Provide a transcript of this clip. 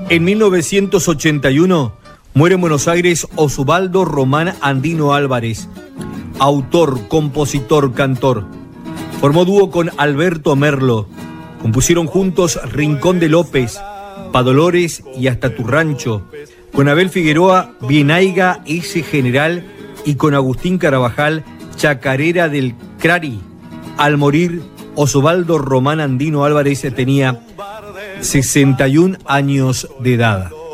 En 1981 muere en Buenos Aires Osvaldo Román Andino Álvarez, autor, compositor, cantor. Formó dúo con Alberto Merlo. Compusieron juntos Rincón de López, Pa' Dolores y Hasta tu rancho. Con Abel Figueroa, Bienaiga ese general, y con Agustín Carabajal, Chacarera del Crari. Al morir, Osvaldo Román Andino Álvarez tenía 61 años de edad.